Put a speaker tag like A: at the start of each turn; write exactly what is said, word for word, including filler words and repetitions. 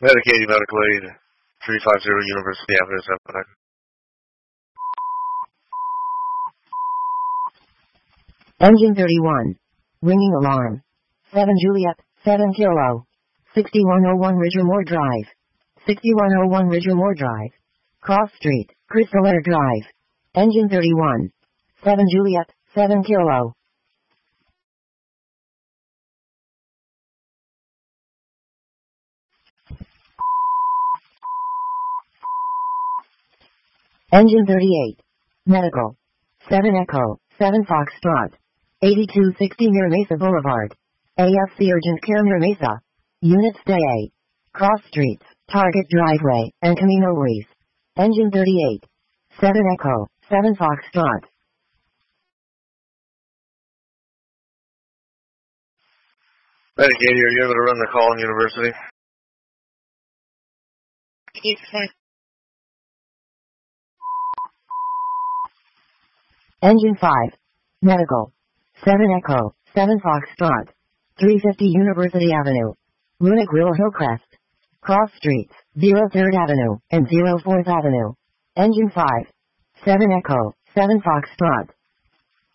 A: Medicaid Medical Aid, three fifty University Avenue, seven.
B: Engine thirty-one. Ringing alarm. seven Juliet, seven Kilo. sixty-one oh one Ridgemore Drive. sixty-one oh one Ridgemore Drive. Cross Street, Crystal Air Drive. Engine thirty-one. seven Juliet, seven Kilo. Engine thirty-eight. Medical. seven Echo, seven Foxtrot. eighty-two sixty Near Mesa Boulevard. A F C Urgent Care Near Mesa. Unit Stay A. Cross Streets, Target Driveway, and Camino Ruiz. Engine thirty-eight. seven Echo, seven Foxtrot.
A: Medicaid, are you able to run the call in University?
C: Yes, sir.
B: Engine five. Medical. seven Echo, seven Foxtrot. three fifty University Avenue. Luna Grill Hillcrest. Cross Streets, zero third Avenue, and zero fourth Avenue. Engine five. seven Echo, seven Foxtrot.